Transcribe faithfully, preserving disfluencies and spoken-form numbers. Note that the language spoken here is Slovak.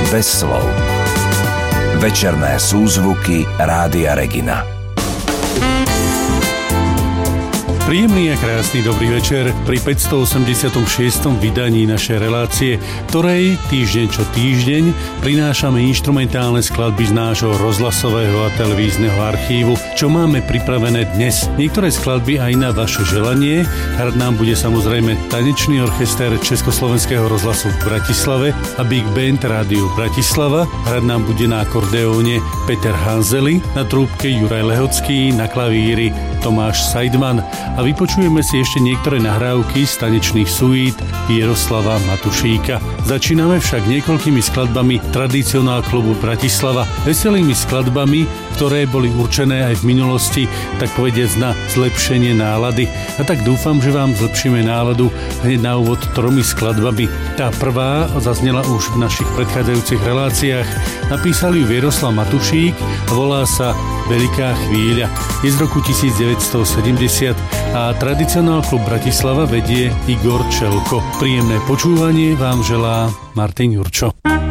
bez slov. Večerné súzvuky Rádia Regina. Príjemný a krásny dobrý večer pri päťstoosemdesiatom šiestom vydaní našej relácie, ktorej týždeň čo týždeň prinášame inštrumentálne skladby z nášho rozhlasového a televízneho archívu, čo máme pripravené dnes. Niektoré skladby aj na vaše želanie. Hrať nám bude samozrejme tanečný orchester Československého rozhlasu v Bratislave a Big Band Rádiu Bratislava. Hrať nám bude na akordeóne Peter Hanzeli, na trúbke Juraj Lehocký, na klavíri Tomáš Seidman. A vypočujeme si ešte niektoré nahrávky z tanečných suít Jaroslava Matušíka. Začíname však niekoľkými skladbami Tradicionál klubu Bratislava, veselými skladbami, ktoré boli určené aj v minulosti, tak povediac na zlepšenie nálady. A tak dúfam, že vám zlepšíme náladu hneď na úvod tromi skladbami. Tá prvá zaznela už v našich predchádzajúcich reláciách. Napísal ju Jaroslav Matušík a volá sa Veľká chvíľa. Je z roku devätnásťsedemdesiat a Tradicionál klub Bratislava vedie Igor Čelko. Príjemné počúvanie vám želá Martin Jurčo.